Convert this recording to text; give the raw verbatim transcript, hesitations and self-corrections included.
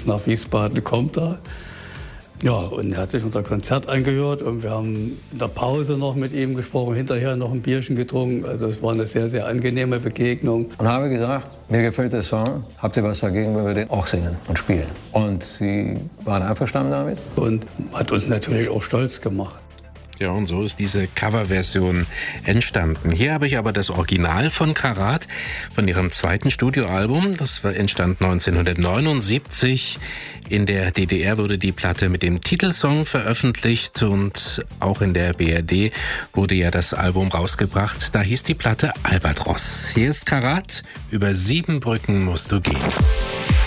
bis nach Wiesbaden kommt er. Ja, und er hat sich unser Konzert angehört und wir haben in der Pause noch mit ihm gesprochen, hinterher noch ein Bierchen getrunken. Also es war eine sehr, sehr angenehme Begegnung. Und habe gesagt, mir gefällt der Song, habt ihr was dagegen, wenn wir den auch singen und spielen? Und sie waren einverstanden damit. Und hat uns natürlich auch stolz gemacht. Ja, und so ist diese Coverversion entstanden. Hier habe ich aber das Original von Karat, von ihrem zweiten Studioalbum. Das war entstand neunzehnhundertneunundsiebzig. In der D D R wurde die Platte mit dem Titelsong veröffentlicht und auch in der B R D wurde ja das Album rausgebracht. Da hieß die Platte Albatros. Hier ist Karat, über sieben Brücken musst du gehen.